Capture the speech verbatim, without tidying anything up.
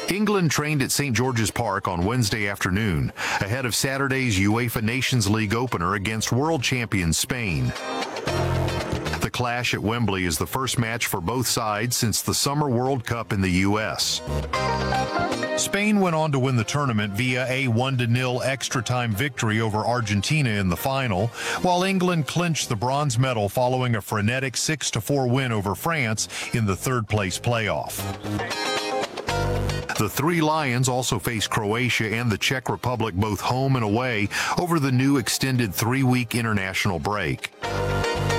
England trained at Saint George's Park on Wednesday afternoon, ahead of Saturday's UEFA Nations League opener against world champions Spain. The clash at Wembley is the first match for both sides since the Summer World Cup in the U S Spain went on to win the tournament via a one to nil extra-time victory over Argentina in the final, while England clinched the bronze medal following a frenetic six to four win over France in the third-place playoff. The Three Lions also face Croatia and the Czech Republic both home and away over the new extended three-week international break.